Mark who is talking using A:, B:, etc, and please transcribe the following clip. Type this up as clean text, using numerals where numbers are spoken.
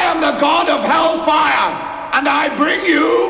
A: am the god of hellfire, and I bring you